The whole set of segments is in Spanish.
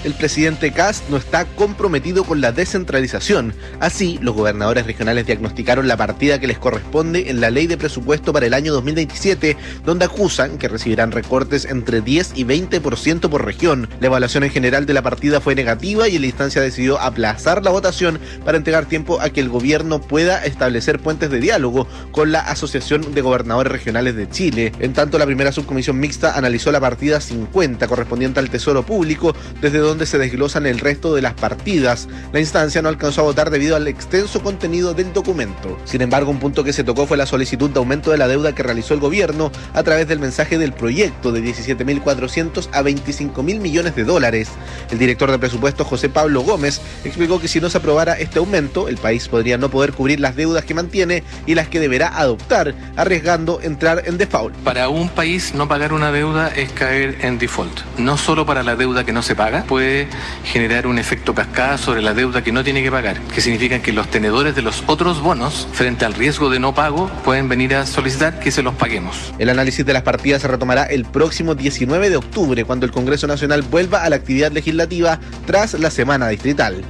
el presidente Kast no está comprometido con la descentralización. Así, los gobernadores regionales diagnosticaron la partida que les corresponde en la ley de presupuesto para el año 2027, donde acusan que recibirán recortes entre 10 y 20% por región. La evaluación en general de la partida fue negativa y la instancia decidió aplazar la votación para entregar tiempo a que el gobierno pueda establecer puentes de diálogo con la Asociación de Gobernadores Regionales de Chile. En tanto, la primera subcomisión mixta analizó la partida 50 correspondiente al Tesoro Público, desde donde se desglosan el resto de las partidas. La instancia no alcanzó a votar debido al extenso contenido del documento. Sin embargo, un punto que se tocó fue la solicitud de aumento de la deuda que realizó el gobierno a través del mensaje del proyecto de 17.400 a 25.000 millones de dólares. El director de presupuesto, José Pablo Gómez, explicó que si no se aprobara este aumento, el país podría no poder cubrir las deudas que mantiene y las que deberá adoptar, arriesgando entrar en default. Para un país no pagar una deuda es caer en default. No solo para la deuda que no se paga, puede generar un efecto cascada sobre la deuda que no tiene que pagar, que significa que los tenedores de los otros bonos, frente al riesgo de no pago, pueden venir a solicitar que se los paguemos. El análisis de las partidas se retomará el próximo 19 de octubre, cuando el Congreso Nacional vuelva a la actividad legislativa tras la semana distrital.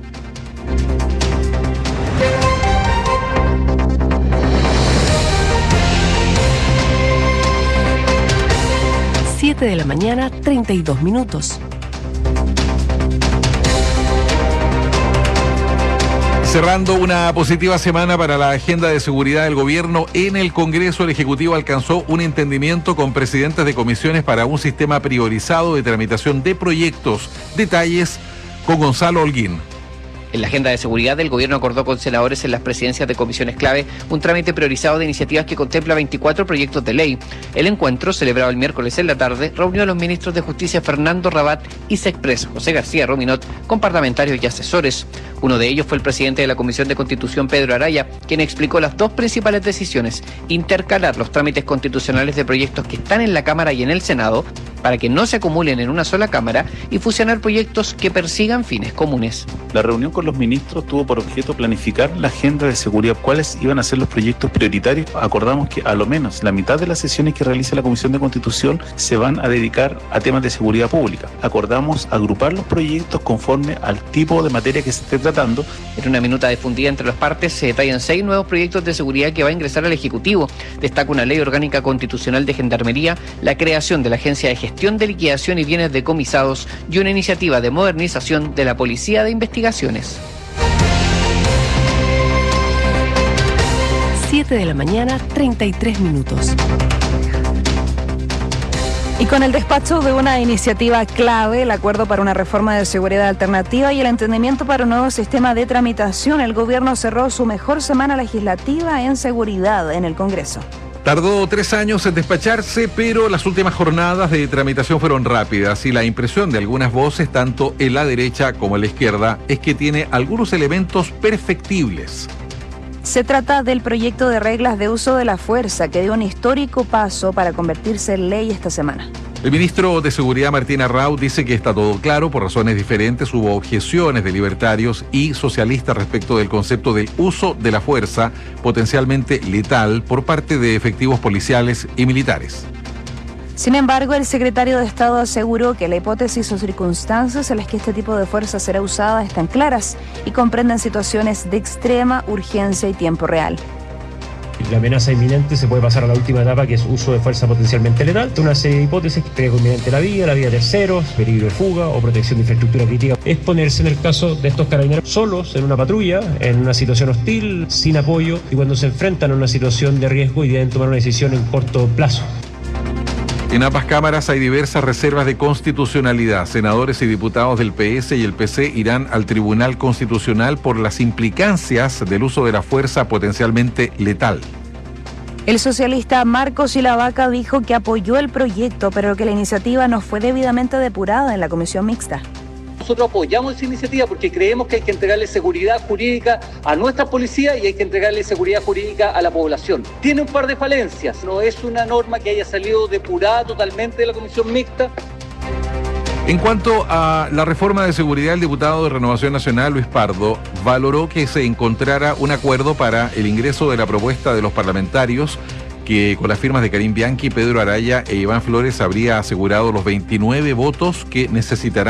De la mañana, 32 minutos. Cerrando una positiva semana para la agenda de seguridad del gobierno, en el Congreso el Ejecutivo alcanzó un entendimiento con presidentes de comisiones para un sistema priorizado de tramitación de proyectos. Detalles con Gonzalo Holguín. En la agenda de seguridad, el gobierno acordó con senadores en las presidencias de comisiones clave un trámite priorizado de iniciativas que contempla 24 proyectos de ley. El encuentro, celebrado el miércoles en la tarde, reunió a los ministros de Justicia Fernando Rabat y Sexpress, José García Rominot, con parlamentarios y asesores. Uno de ellos fue el presidente de la Comisión de Constitución, Pedro Araya, quien explicó las dos principales decisiones: intercalar los trámites constitucionales de proyectos que están en la Cámara y en el Senado, para que no se acumulen en una sola Cámara, y fusionar proyectos que persigan fines comunes. La reunión con los ministros tuvo por objeto planificar la agenda de seguridad, cuáles iban a ser los proyectos prioritarios. Acordamos que a lo menos la mitad de las sesiones que realice la Comisión de Constitución se van a dedicar a temas de seguridad pública. Acordamos agrupar los proyectos conforme al tipo de materia que se esté tratando. En una minuta difundida entre las partes se detallan 6 nuevos proyectos de seguridad que va a ingresar al Ejecutivo. Destaca una ley orgánica constitucional de Gendarmería, la creación de la Agencia de Gestión de Liquidación y Bienes Decomisados y una iniciativa de modernización de la Policía de Investigaciones. 7 de la mañana, 33 minutos. Y con el despacho de una iniciativa clave, el acuerdo para una reforma de seguridad alternativa y el entendimiento para un nuevo sistema de tramitación, el gobierno cerró su mejor semana legislativa en seguridad en el Congreso. Tardó 3 años en despacharse, pero las últimas jornadas de tramitación fueron rápidas y la impresión de algunas voces, tanto en la derecha como en la izquierda, es que tiene algunos elementos perfectibles. Se trata del proyecto de reglas de uso de la fuerza que dio un histórico paso para convertirse en ley esta semana. El ministro de Seguridad, Martín Arrau, dice que está todo claro. Por razones diferentes hubo objeciones de libertarios y socialistas respecto del concepto del uso de la fuerza potencialmente letal por parte de efectivos policiales y militares. Sin embargo, el secretario de Estado aseguró que la hipótesis o circunstancias en las que este tipo de fuerza será usada están claras y comprenden situaciones de extrema urgencia y tiempo real. La amenaza inminente se puede pasar a la última etapa, que es uso de fuerza potencialmente letal. Una serie de hipótesis: riesgo inminente de la vida de terceros, peligro de fuga o protección de infraestructura crítica. Es ponerse, en el caso de estos carabineros, solos en una patrulla, en una situación hostil, sin apoyo, y cuando se enfrentan a una situación de riesgo y deben tomar una decisión en corto plazo. En ambas cámaras hay diversas reservas de constitucionalidad. Senadores y diputados del PS y el PC irán al Tribunal Constitucional por las implicancias del uso de la fuerza potencialmente letal. El socialista Marcos Silavaca dijo que apoyó el proyecto, pero que la iniciativa no fue debidamente depurada en la comisión mixta. Nosotros apoyamos esa iniciativa porque creemos que hay que entregarle seguridad jurídica a nuestra policía y hay que entregarle seguridad jurídica a la población. Tiene un par de falencias, no es una norma que haya salido depurada totalmente de la comisión mixta. En cuanto a la reforma de seguridad, el diputado de Renovación Nacional, Luis Pardo, valoró que se encontrara un acuerdo para el ingreso de la propuesta de los parlamentarios que con las firmas de Karim Bianchi, Pedro Araya e Iván Flores habría asegurado los 29 votos que necesitarán